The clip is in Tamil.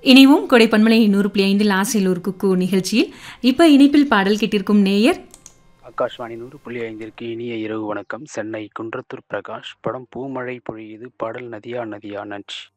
இணைவோம் கொடை பன்மலை 100.5 ஆசையில் ஒரு குக்கு நிகழ்ச்சியில். இப்ப இணைப்பில் பாடல் கேட்டிருக்கும் நேயர் ஆகாஷ்வாணி 100.5 இனிய இரவு வணக்கம். சென்னை குன்றத்தூர் பிரகாஷ். படம் பூமழை பொழியுது. பாடல் நதியா நதியா. நன்றி.